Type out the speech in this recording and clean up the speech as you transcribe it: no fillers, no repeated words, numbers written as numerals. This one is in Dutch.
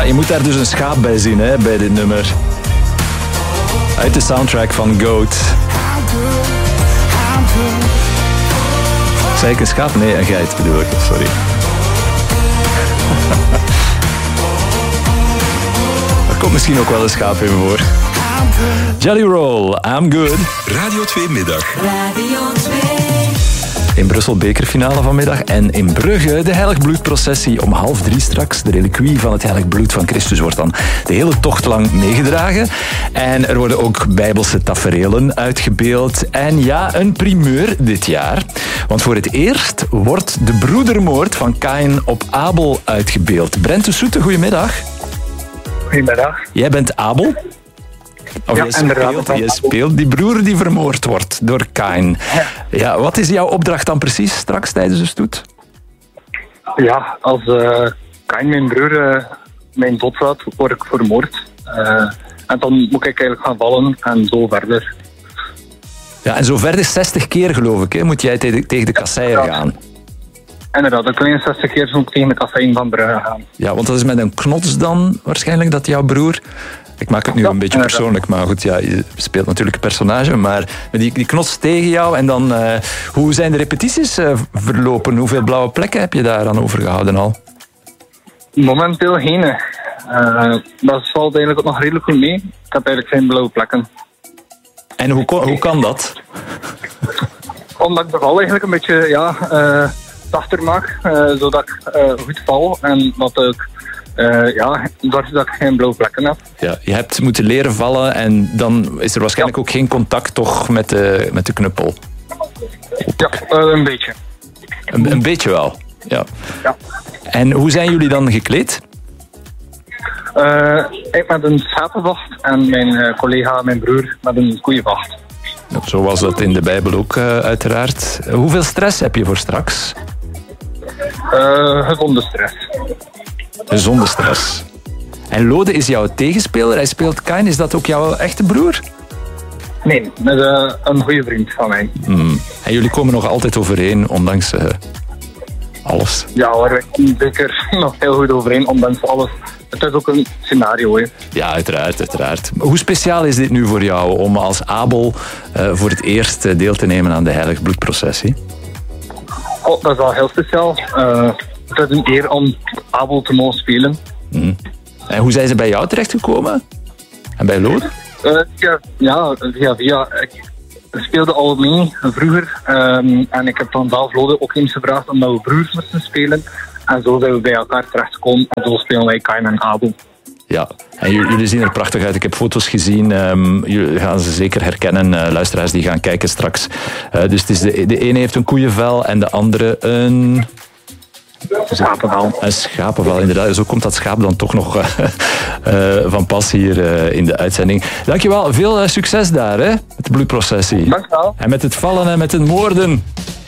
je moet daar dus een schaap bij zien, hè, bij dit nummer. Uit de soundtrack van Goat. Zei ik een schaap? Nee, een geit bedoel ik. Sorry. Er komt misschien ook wel een schaap in voor. Jelly Roll, I'm Good. Radio 2 Middag. Radio 2. In Brussel bekerfinale vanmiddag en in Brugge de Heilig-Bloedprocessie om 2:30 straks. De reliquie van het Heilig Bloed van Christus wordt dan de hele tocht lang meegedragen. En er worden ook bijbelse taferelen uitgebeeld. En ja, een primeur dit jaar. Want voor het eerst wordt de broedermoord van Kain op Abel uitgebeeld. Brent de Soete, goedemiddag. Goedemiddag. Jij bent Abel? Of Ja, je speelt die broer die vermoord wordt door Kain. Ja, wat is jouw opdracht dan precies straks tijdens de stoet? Ja, als Kain, mijn broer, mijn dood gaat, word ik vermoord. En dan moet ik eigenlijk gaan vallen en zo verder. Ja, en zo verder 60 keer geloof ik, hè, moet jij tegen de kasseien gaan. Inderdaad, ik wil 60 keer zo tegen de kasseien van Brugge gaan. Ja, want dat is met een knots dan waarschijnlijk dat jouw broer... Ik maak het nu een beetje persoonlijk, maar goed, ja, je speelt natuurlijk een personage, maar die knots tegen jou en dan... hoe zijn de repetities verlopen? Hoeveel blauwe plekken heb je daar aan overgehouden al? Momenteel geen. Dat valt eigenlijk ook nog redelijk goed mee. Ik heb eigenlijk geen blauwe plekken. En hoe kan dat? Omdat ik de val eigenlijk een beetje zachter maak, zodat ik goed val en dat ik... doordat ik geen blauwe plekken heb. Ja, je hebt moeten leren vallen en dan is er waarschijnlijk ook geen contact toch met de knuppel. Ja, een beetje. Een beetje wel, ja. En hoe zijn jullie dan gekleed? Ik met een schapenvacht en mijn collega, mijn broer, met een koeienvacht. Zo was dat in de Bijbel ook uiteraard. Hoeveel stress heb je voor straks? Gezonde stress. Gezonde stress. En Lode is jouw tegenspeler, hij speelt Kain. Is dat ook jouw echte broer? Nee, dat is een goede vriend van mij. En jullie komen nog altijd overeen, ondanks alles? Ja hoor, we komen zeker nog heel goed overeen, ondanks alles. Het is ook een scenario, hè. Ja, uiteraard. Hoe speciaal is dit nu voor jou om als Abel voor het eerst deel te nemen aan de Heilig-Bloedprocessie? Oh, dat is wel heel speciaal. Het is een eer om Abel te mogen spelen. En hoe zijn ze bij jou terechtgekomen? En bij Lode? Via. Ik speelde al mee vroeger. En ik heb dan zelf Lode ook eens gevraagd omdat we broers moesten spelen. En zo zijn we bij elkaar terechtgekomen. En zo spelen wij Kain en Abel. Ja, en jullie zien er prachtig uit. Ik heb foto's gezien. Jullie gaan ze zeker herkennen. Luisteraars die gaan kijken straks. Dus het is de ene heeft een koeienvel en de andere een... Schapenvel. Een schapenvel, inderdaad. Zo komt dat schaap dan toch nog van pas hier in de uitzending. Dankjewel. Veel succes daar, hè, met de bloedprocessie. Dankjewel. En met het vallen en met het moorden.